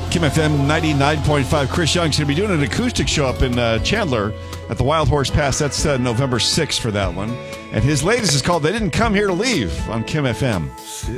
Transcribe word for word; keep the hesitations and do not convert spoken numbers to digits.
Kim F M ninety-nine point five. Chris Young's going to be doing an acoustic show up in uh, Chandler at the Wild Horse Pass. That's uh, November sixth for that one. And his latest is called They Didn't Come Here to Leave on Kim F M.